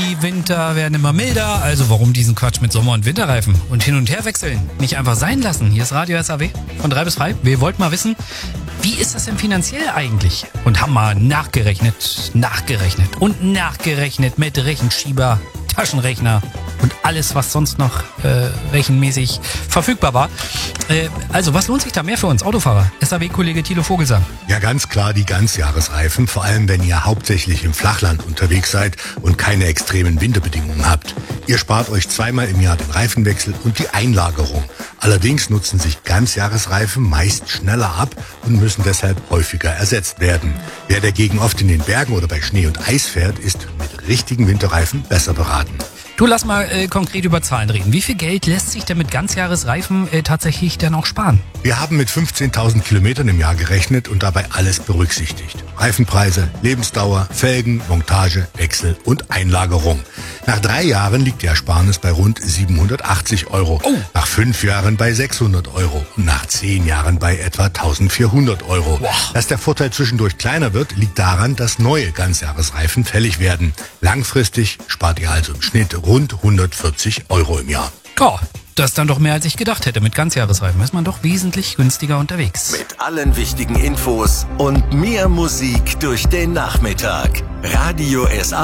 Die Winter werden immer milder, also warum diesen Quatsch mit Sommer- und Winterreifen? Und hin und her wechseln, nicht einfach sein lassen. Hier ist Radio SAW von 3 bis 3. Wir wollten mal wissen, wie ist das denn finanziell eigentlich? Und haben mal nachgerechnet mit Rechenschieber, Taschenrechner und alles, was sonst noch rechenmäßig verfügbar war. Also, was lohnt sich da mehr für uns Autofahrer? SAW-Kollege Thilo Vogelsang. Ja, ganz klar die Ganzjahresreifen, vor allem wenn ihr hauptsächlich im Flachland unterwegs seid und keine extremen Winterbedingungen habt. Ihr spart euch zweimal im Jahr den Reifenwechsel und die Einlagerung. Allerdings nutzen sich Ganzjahresreifen meist schneller ab und müssen deshalb häufiger ersetzt werden. Wer dagegen oft in den Bergen oder bei Schnee und Eis fährt, ist mit richtigen Winterreifen besser beraten. Du, lass mal konkret über Zahlen reden. Wie viel Geld lässt sich denn mit Ganzjahresreifen tatsächlich dann auch sparen? Wir haben mit 15.000 Kilometern im Jahr gerechnet und dabei alles berücksichtigt. Reifenpreise, Lebensdauer, Felgen, Montage, Wechsel und Einlagerung. Nach 3 Jahren liegt die Ersparnis bei rund 780 €. Oh. Nach 5 Jahren bei 600 € und nach 10 Jahren bei etwa 1.400 €. Wow. Dass der Vorteil zwischendurch kleiner wird, liegt daran, dass neue Ganzjahresreifen fällig werden. Langfristig spart ihr also im Schnitt rund 140 € im Jahr. Ja, das ist dann doch mehr, als ich gedacht hätte. Mit Ganzjahresreifen ist man doch wesentlich günstiger unterwegs. Mit allen wichtigen Infos und mehr Musik durch den Nachmittag. Radio SA